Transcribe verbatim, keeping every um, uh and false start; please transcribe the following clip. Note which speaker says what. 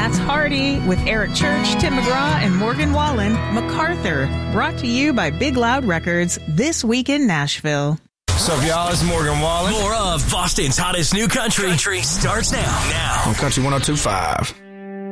Speaker 1: That's Hardy with Eric Church, Tim McGraw, and Morgan Wallen. MacArthur, brought to you by Big Loud Records, This Week in Nashville.
Speaker 2: What's up, y'all? It's Morgan Wallen.
Speaker 3: More of Boston's hottest new country, country starts now. Now
Speaker 2: on Country one oh two point five.